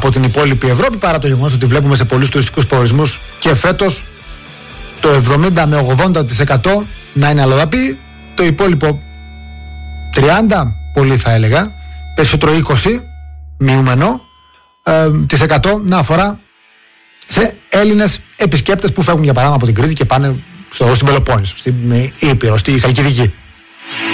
από την υπόλοιπη Ευρώπη, παρά το γεγονός ότι βλέπουμε σε πολλούς τουριστικούς προορισμούς και φέτος το 70 με 80% να είναι αλλοδαπή, το υπόλοιπο 30, πολύ θα έλεγα, περισσότερο 20 μειούμενο της 100 να αφορά σε Έλληνες επισκέπτες που φεύγουν για παράδειγμα από την Κρήτη και πάνε στην Πελοπόννησο, στην Ήπειρο, στη Χαλκιδική.